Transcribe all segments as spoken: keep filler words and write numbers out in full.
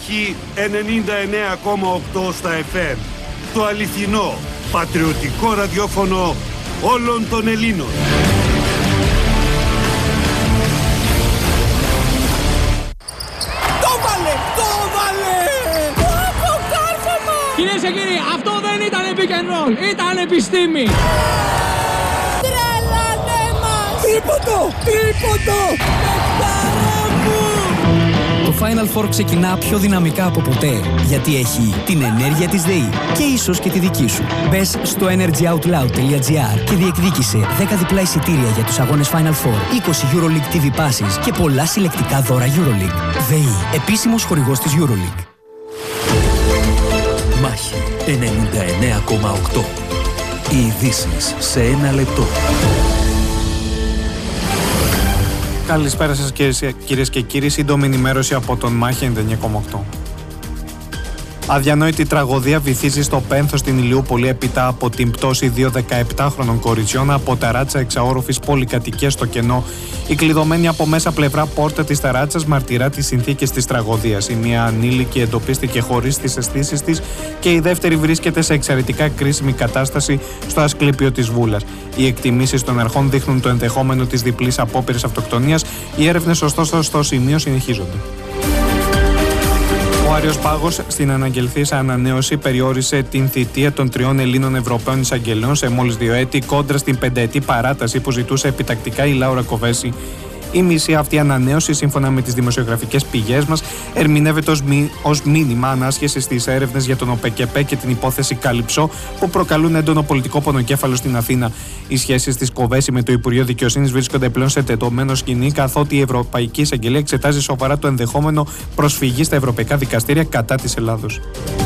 Μάχη ενενήντα εννέα κόμμα οκτώ στα εφ εμ. Το αληθινό, πατριωτικό ραδιόφωνο όλων των Ελλήνων. Το βάλε! Το βάλε! Το κάρφωμα! Κυρίες και κύριοι, αυτό δεν ήταν pick and roll, ήταν επιστήμη! Τρελάνε μας! Τρίποντο! Τρίποντο! Πεκταρά μου! Το Final Four ξεκινά πιο δυναμικά από ποτέ, γιατί έχει την ενέργεια της ΔΕΗ και ίσως και τη δική σου. Μπες στο energyoutloud τελεία gr και διεκδίκησε δέκα διπλά εισιτήρια για τους αγώνες Final Four, είκοσι EuroLeague τι βι Passes και πολλά συλλεκτικά δώρα EuroLeague. ΔΕΗ, επίσημος χορηγός της EuroLeague. Μάχη ενενήντα εννέα κόμμα οκτώ. Οι ειδήσεις σε ένα λεπτό. Καλησπέρα σας κυρίες και κύριοι, σύντομη ενημέρωση από τον Μάχη ενενήντα εννέα κόμμα οκτώ. Αδιανόητη τραγωδία βυθίζει στο πένθος στην Ηλιούπολη έπειτα από την πτώση δύο δεκαεπτάχρονων κοριτσιών από ταράτσα εξαόροφης πολυκατοικίας στο κενό. Η κλειδωμένη από μέσα πλευρά πόρτα της ταράτσας μαρτυρά τις συνθήκες της τραγωδίας. Η μία ανήλικη εντοπίστηκε χωρίς τις αισθήσεις της και η δεύτερη βρίσκεται σε εξαιρετικά κρίσιμη κατάσταση στο Ασκλήπιο της Βούλας. Οι εκτιμήσεις των αρχών δείχνουν το ενδεχόμενο της διπλής απόπειρας αυτοκτονίας. Οι έρευνες ωστόσο στο σημείο συνεχίζονται. Ο Άριος Πάγος στην αναγγελθήσα ανανέωση περιόρισε την θητεία των τριών Ελλήνων Ευρωπαίων εισαγγελέων σε μόλις δύο έτη κόντρα στην πενταετή παράταση που ζητούσε επιτακτικά η Λάουρα Κοβέση. Η μισή αυτή ανανέωση, σύμφωνα με τις δημοσιογραφικές πηγές μας, ερμηνεύεται ως, μη, ως μήνυμα ανάσχεσης στις έρευνες για τον ΟΠΕΚΕΠΕ και την υπόθεση Καλυψό που προκαλούν έντονο πολιτικό πονοκέφαλο στην Αθήνα. Οι σχέσεις της Κοβέση με το Υπουργείο Δικαιοσύνης βρίσκονται πλέον σε τετωμένο σκηνή, καθότι η Ευρωπαϊκή Εισαγγελία εξετάζει σοβαρά το ενδεχόμενο προσφυγή στα ευρωπαϊκά δικαστήρια κατά της Ελλάδος.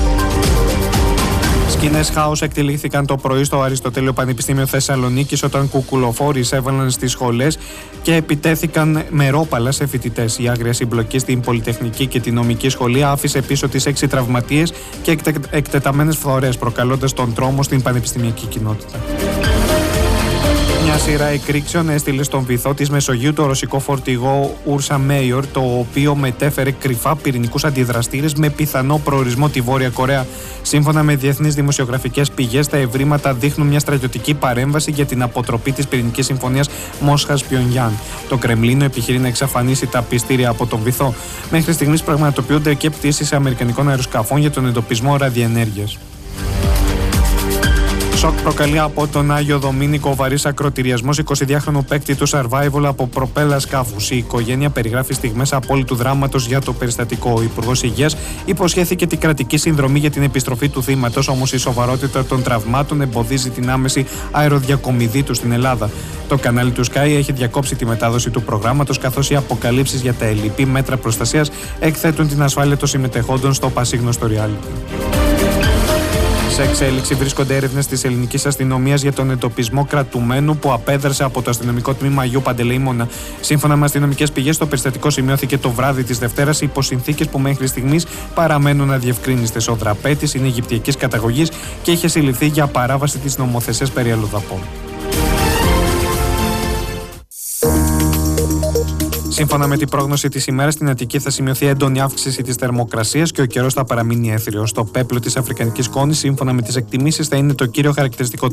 Σκηνές χάους εκτελήθηκαν το πρωί στο Αριστοτέλειο Πανεπιστήμιο Θεσσαλονίκης όταν κουκουλοφόροι εισέβαλαν στις σχολές και επιτέθηκαν με ρόπαλα σε φοιτητές. Η άγρια συμπλοκή στην Πολυτεχνική και την Νομική Σχολή άφησε πίσω τις έξι τραυματίες και εκτε... εκτεταμένες φθορές, προκαλώντας τον τρόμο στην πανεπιστημιακή κοινότητα. Μια σειρά εκρήξεων έστειλε στον βυθό της Μεσογείου το ρωσικό φορτηγό Ursa Major, το οποίο μετέφερε κρυφά πυρηνικούς αντιδραστήρες με πιθανό προορισμό τη Βόρεια Κορέα. Σύμφωνα με διεθνείς δημοσιογραφικές πηγές, τα ευρήματα δείχνουν μια στρατιωτική παρέμβαση για την αποτροπή της πυρηνικής συμφωνίας Μόσχας-Πιονγκιάν. Το Κρεμλίνο επιχειρεί να εξαφανίσει τα πιστήρια από τον βυθό. Μέχρι στιγμής πραγματοποιούνται και πτήσεις αμερικανικών αεροσκαφών για τον εντοπισμό ραδιενέργειας. Σοκ προκαλεί από τον Άγιο Δομήνικο ο βαρύς ακροτηριασμός εικοσιδυάχρονου παίκτη του Survival από προπέλα σκάφους. Η οικογένεια περιγράφει στιγμές απόλυτου δράματος για το περιστατικό. Ο Υπουργός Υγείας υποσχέθηκε την κρατική συνδρομή για την επιστροφή του θύματος, όμως η σοβαρότητα των τραυμάτων εμποδίζει την άμεση αεροδιακομιδή του στην Ελλάδα. Το κανάλι του Sky έχει διακόψει τη μετάδοση του προγράμματος, καθώς οι αποκαλύψεις για τα ελλειπή μέτρα προστασίας εκθέτουν την ασφάλεια των συμμετεχόντων στο πασίγνωστο reality. Σε εξέλιξη βρίσκονται έρευνες της ελληνικής αστυνομίας για τον εντοπισμό κρατουμένου που απέδρασε από το αστυνομικό τμήμα Αγίου Παντελεήμωνα. Σύμφωνα με αστυνομικές πηγές, το περιστατικό σημειώθηκε το βράδυ της Δευτέρας υπό συνθήκες που μέχρι στιγμής παραμένουν αδιευκρίνιστες. Ο δραπέτης είναι αιγυπτιακής καταγωγής και είχε συλληφθεί για παράβαση της νομοθεσίας περί αλλοδαπών. Σύμφωνα με την πρόγνωση της ημέρας, στην Αττική θα σημειωθεί έντονη αύξηση της θερμοκρασίας και ο καιρός θα παραμείνει έθριος. Το πέπλο της Αφρικανικής σκόνης, σύμφωνα με τις εκτιμήσεις, θα είναι το κύριο χαρακτηριστικό